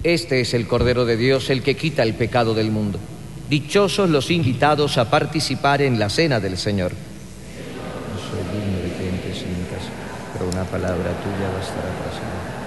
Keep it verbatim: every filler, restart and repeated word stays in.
Este es el Cordero de Dios, el que quita el pecado del mundo. Dichosos los invitados a participar en la cena del Señor. No soy digno de que entres en mi casa, pero una palabra tuya bastará para salvar.